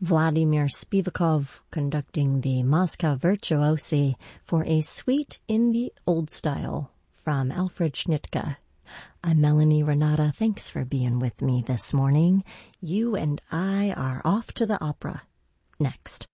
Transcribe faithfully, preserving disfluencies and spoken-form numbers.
Vladimir Spivakov conducting the Moscow Virtuosi for a suite in the old style from Alfred Schnittke. I'm Melanie Renata. Thanks for being with me this morning. You and I are off to the opera next.